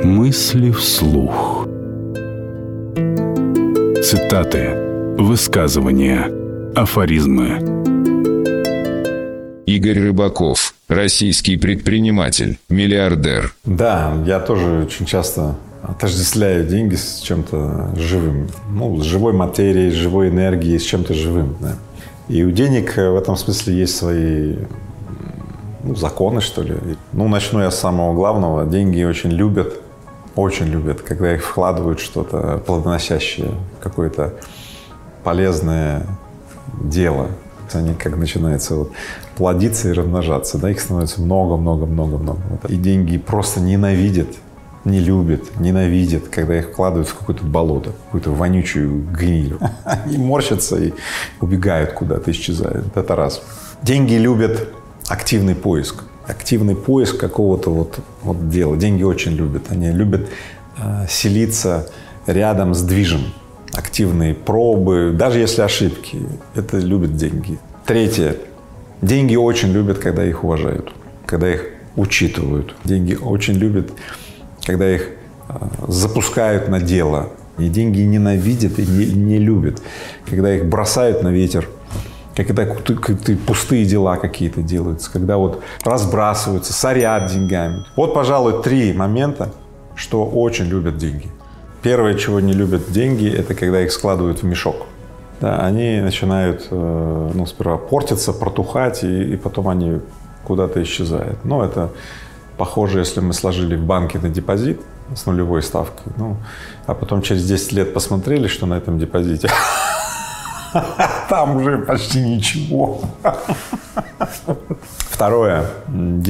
Мысли вслух. Цитаты, высказывания, афоризмы. Игорь Рыбаков, российский предприниматель, миллиардер. Да, я тоже очень часто отождествляю деньги с чем-то живым. С живой материей, с живой энергией, с чем-то живым. Да. И у денег в этом смысле есть свои законы, что ли. Начну я с самого главного. Деньги очень любят, когда их вкладывают в что-то плодоносящее, какое-то полезное дело. Они как начинаются плодиться и размножаться, да, их становится много. И деньги просто ненавидят, не любят, ненавидят, когда их вкладывают в какое-то болото, какую-то вонючую гниль. Они морщатся и убегают куда-то, исчезают. Это раз. Деньги любят активный поиск какого-то дела. Деньги очень любят. Они любят селиться рядом с движем. Активные пробы, даже если ошибки, это любят деньги. Третье. Деньги очень любят, когда их уважают, когда их учитывают. Деньги очень любят, когда их запускают на дело. И деньги ненавидят и не любят, когда их бросают на ветер, когда пустые дела какие-то делаются, когда разбрасываются, сорят деньгами. Пожалуй, 3 момента, что очень любят деньги. Первое, чего не любят деньги, это когда их складывают в мешок. Да, они начинают сперва портиться, протухать, и потом они куда-то исчезают. Это похоже, если мы сложили в банке на депозит с нулевой ставкой, а потом через 10 лет посмотрели, что на этом депозите, там уже почти ничего. Второе.